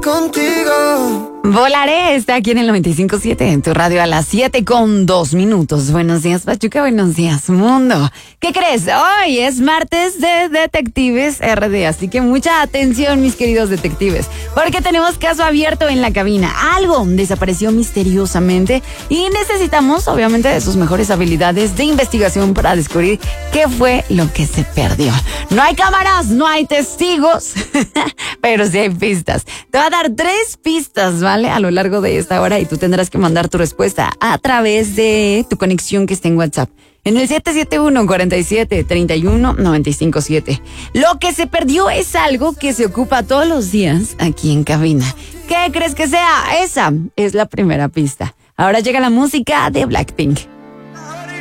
contigo. Volaré está aquí en el 95.7 en tu radio a las 7:02. Buenos días, Pachuca. Buenos días, mundo. ¿Qué crees? Hoy es martes de Detectives RD, así que mucha atención, mis queridos detectives, porque tenemos caso abierto en la cabina. Algo desapareció misteriosamente y necesitamos, obviamente, de sus mejores habilidades de investigación para descubrir qué fue lo que se perdió. No hay cámaras, no hay testigos, pero sí hay pistas. Te voy a dar 3 pistas, ¿vale? A lo largo de esta hora y tú tendrás que mandar tu respuesta a través de tu conexión que está en WhatsApp. En el 771-47-31-957. Lo que se perdió es algo que se ocupa todos los días aquí en cabina. ¿Qué crees que sea? Esa es la primera pista. Ahora llega la música de Blackpink.